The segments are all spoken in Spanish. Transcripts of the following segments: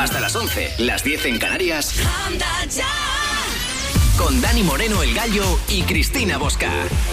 Hasta las 11, las 10 en Canarias. Anda ya. Con Dani Moreno, el Gallo, y Cristina Bosca.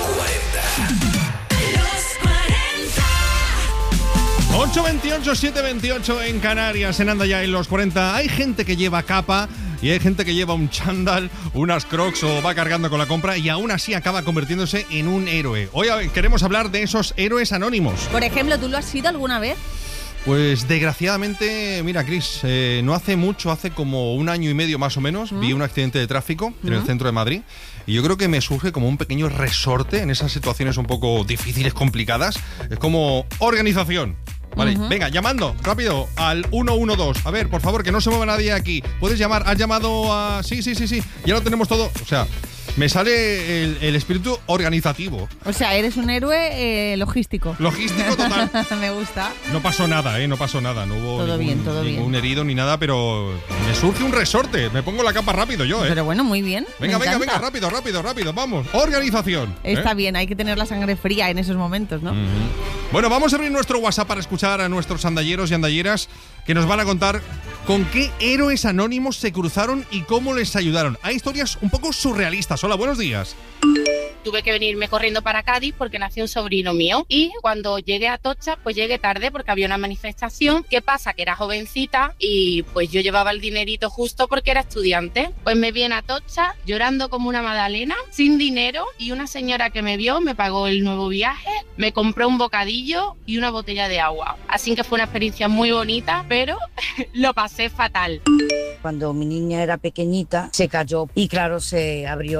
8:28, 7:28 en Canarias, en Anda ya en los 40. Hay gente que lleva capa y hay gente que lleva un chándal, unas Crocs o va cargando con la compra y aún así acaba convirtiéndose en un héroe. Hoy queremos hablar de esos héroes anónimos. Por ejemplo, ¿tú lo has sido alguna vez? Pues desgraciadamente, mira, Cris, no hace mucho, hace como un año y medio más o menos, vi un accidente de tráfico en el centro de Madrid y yo creo que me surge como un pequeño resorte en esas situaciones un poco difíciles, complicadas. Es como organización. Vale, venga, llamando rápido al 112. A ver, por favor, que no se mueva nadie aquí. Puedes llamar, has llamado a... Sí, ya lo tenemos todo. O sea, me sale el espíritu organizativo. O sea, eres un héroe logístico. Logístico total. Me gusta. No pasó nada, no pasó nada. No hubo todo ningún herido ni nada, pero me surge un resorte. Me pongo la capa rápido yo, Pero bueno, muy bien. Venga, rápido, vamos. Organización. Está bien, hay que tener la sangre fría en esos momentos, ¿no? Bueno, vamos a abrir nuestro WhatsApp para escuchar a nuestros andalleros y andalleras que nos van a contar con qué héroes anónimos se cruzaron y cómo les ayudaron. Hay historias un poco surrealistas. Hola, buenos días. Tuve que venirme corriendo para Cádiz porque nació un sobrino mío y cuando llegué a Atocha pues llegué tarde porque había una manifestación. ¿Qué pasa? Que era jovencita y pues yo llevaba el dinerito justo porque era estudiante. Pues me vi en Atocha llorando como una magdalena, sin dinero, y una señora que me vio me pagó el nuevo viaje, me compró un bocadillo y una botella de agua. Así que fue una experiencia muy bonita, pero lo pasé fatal. Cuando mi niña era pequeñita se cayó y claro, se abrió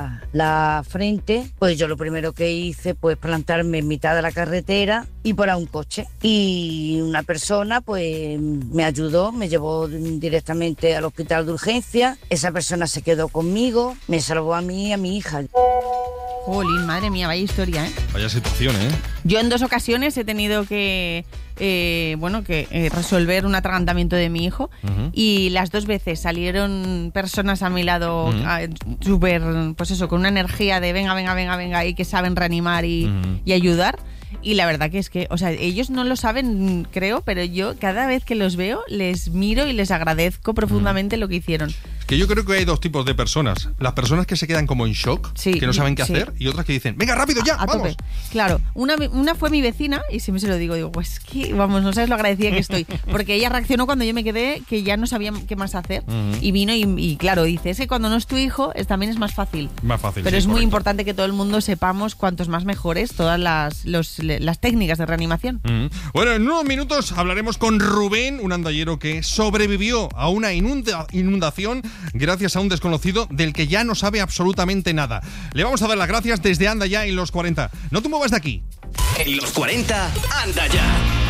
la frente. Pues yo lo primero que hice pues plantarme en mitad de la carretera y por a un coche. Y una persona pues me ayudó, me llevó directamente al hospital de urgencia. Esa persona se quedó conmigo, me salvó a mí y a mi hija. Jolín, madre mía, vaya historia, ¿eh? Vaya situación, ¿eh? Yo en 2 ocasiones he tenido que resolver un atragantamiento de mi hijo y las 2 veces salieron personas a mi lado súper, pues eso, con una energía de venga y que saben reanimar y ayudar. Y la verdad que es que, o sea, ellos no lo saben, creo, pero yo cada vez que los veo les miro y les agradezco profundamente lo que hicieron. Que yo creo que hay 2 tipos de personas. Las personas que se quedan como en shock, que no saben qué hacer, y otras que dicen, venga, rápido, ya, vamos. Tope. Claro, una fue mi vecina, y siempre se lo digo, pues que, vamos, no sabes lo agradecida que estoy. Porque ella reaccionó cuando yo me quedé, que ya no sabía qué más hacer. Y vino y claro, dice, es que cuando no es tu hijo, también es más fácil. Más fácil, pero sí, es muy correcto. importante que todo el mundo sepamos cuantos más mejores todas las técnicas de reanimación. Bueno, en unos minutos hablaremos con Rubén, un andallero que sobrevivió a una inundación gracias a un desconocido del que ya no sabe absolutamente nada. Le vamos a dar las gracias desde Anda Ya en los 40. No te muevas de aquí. En los 40, Anda Ya.